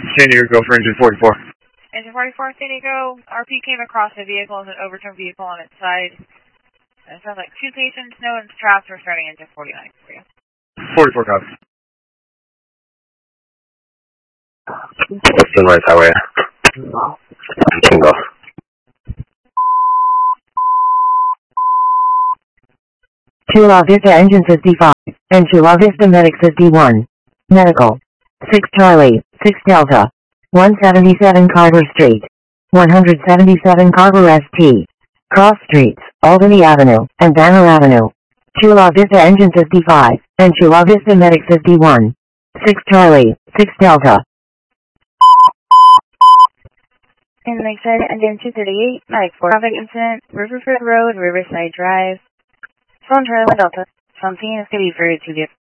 San Diego, go for engine 44. Engine 44, San Diego. RP came across a vehicle as an overturned vehicle on its side. It sounds like 2 patients, no one's trapped. We're starting engine 49 for you. 44 cops. Western Rice Highway. Bingo. Chula Vista Engine 55, and Chula Vista Medic 51. Medical. 6 Charlie, 6 Delta. 177 Carver Street. 177 Carver ST. Cross Streets, Albany Avenue, and Banner Avenue. Chula Vista Engine 55, and Chula Vista Medic 51. 6 Charlie, 6 Delta. In the Lakeside, engine 238, Medic 4. Traffic incident, Riverford Road, Riverside Drive. Phone Charlie Delta. Phone scene is going to be for 2 vehicles.